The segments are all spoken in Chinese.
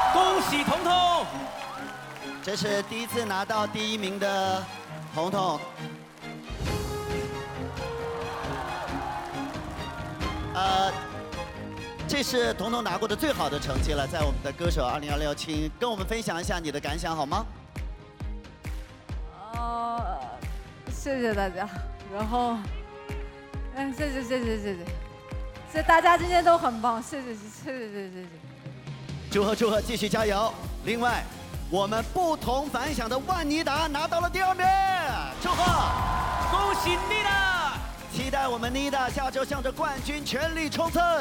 恭喜彤彤！ 这是第一次拿到第1名的彤彤。这是彤彤拿过的最好的成绩了，在我们的歌手2026，请跟我们分享一下你的感想好吗？ 谢谢大家，然后，谢谢大家今天都很棒，谢谢。 祝贺，继续加油！另外，我们不同凡响的万妮达拿到了第2名，祝贺！ 恭喜妮达！ 期待我们妮达下周向着冠军全力冲刺。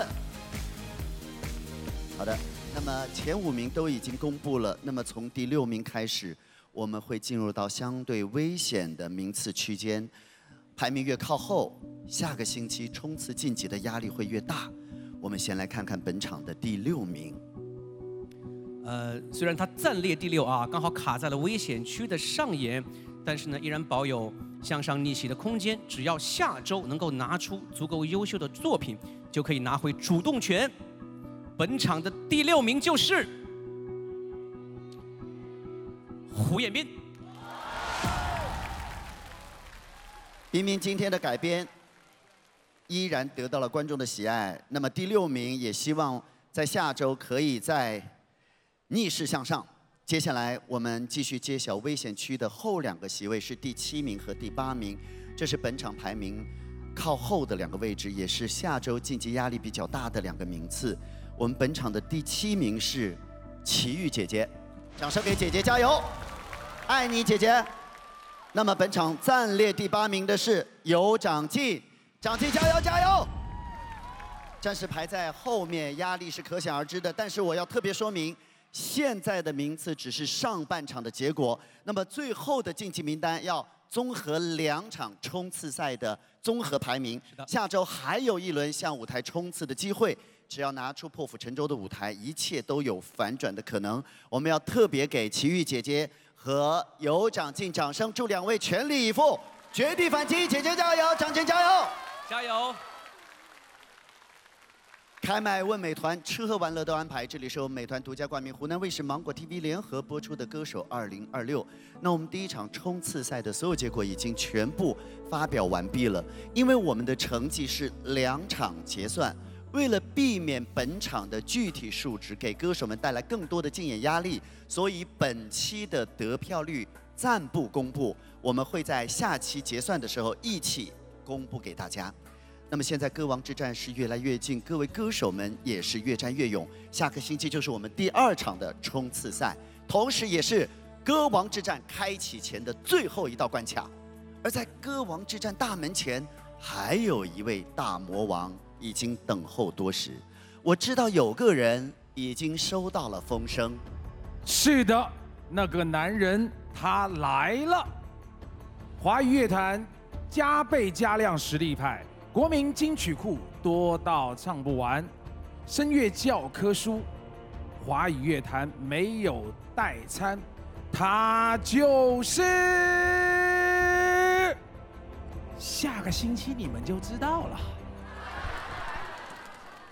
好的，那么前5名都已经公布了，那么从第6名开始，我们会进入到相对危险的名次区间，排名越靠后，下个星期冲刺晋级的压力会越大。我们先来看看本场的第6名。 虽然他暂列第6啊，刚好卡在了危险区的上沿，但是呢，依然保有向上逆袭的空间。只要下周能够拿出足够优秀的作品，就可以拿回主动权。本场的第6名就是胡彦斌。 冰冰今天的改编依然得到了观众的喜爱，那么第6名也希望在下周可以再逆势向上。接下来我们继续揭晓危险区的后2个席位，是第7名和第8名，这是本场排名靠后的2个位置，也是下周晋级压力比较大的2个名次。我们本场的第7名是齐豫姐姐，掌声给姐姐加油，爱你姐姐。那么本场暂列第8名的是有长进，长进加油加油！暂时排在后面，压力是可想而知的。但是我要特别说明，现在的名次只是上半场的结果，那么最后的晋级名单要综合2场冲刺赛的综合排名。下周还有1轮向舞台冲刺的机会。只要拿出破釜沉舟的舞台，一切都有反转的可能。我们要特别给齐豫姐姐和有长进掌声，祝2位全力以赴，绝地反击！姐姐加油，长进加油！ 加油！ 开麦问美团，吃喝玩乐都安排。这里是我们美团独家冠名湖南卫视、芒果 TV 联合播出的《歌手2026》。那我们第1场冲刺赛的所有结果已经全部发表完毕了，因为我们的成绩是2场结算。为了避免本场的具体数值给歌手们带来更多的竞演压力，所以本期的得票率暂不公布，我们会在下期结算的时候一起公布给大家。那么现在歌王之战是越来越近，各位歌手们也是越战越勇。下个星期就是我们第2场的冲刺赛，同时也是歌王之战开启前的最后一道关卡。而在歌王之战大门前，还有一位大魔王已经等候多时。我知道有个人已经收到了风声。 是的，那个男人他来了。华语乐坛加倍加量实力派，国民金曲库多到唱不完，声乐教科书，华语乐坛没有代餐，他就是下个星期你们就知道了。